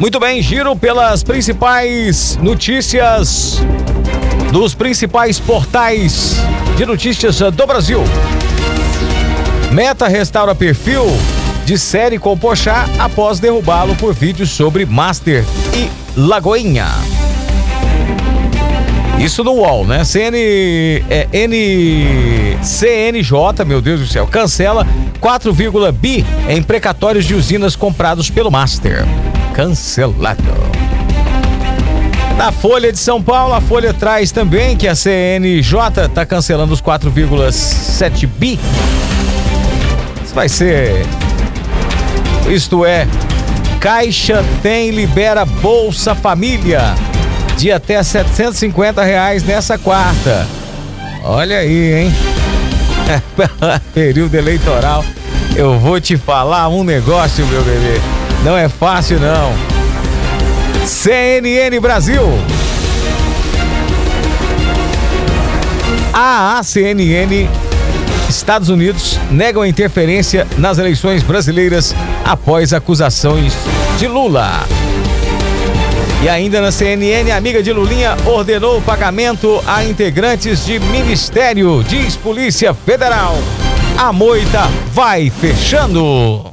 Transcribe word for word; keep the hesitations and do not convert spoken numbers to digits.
Muito bem, giro pelas principais notícias dos principais portais de notícias do Brasil. Meta restaura perfil de série com Porchat após derrubá-lo por vídeos sobre Master e Lagoinha. Isso no U O L, né? C N, é, N, C N J, meu Deus do céu, cancela quatro vírgula bi em precatórios de usinas comprados pelo Master. Cancelado. Na Folha de São Paulo, a Folha traz também que a C N J está cancelando os quatro vírgula sete bi. Isso vai ser... Isto é, Caixa tem libera Bolsa Família de até setecentos e cinquenta reais nessa quarta. Olha aí, hein? Período eleitoral. Eu vou te falar um negócio, meu bebê. Não é fácil, não. C N N Brasil. A C N N Estados Unidos negam interferência nas eleições brasileiras após acusações de Lula. E ainda na C N N, a amiga de Lulinha ordenou o pagamento a integrantes de ministério, diz Polícia Federal. A moita vai fechando.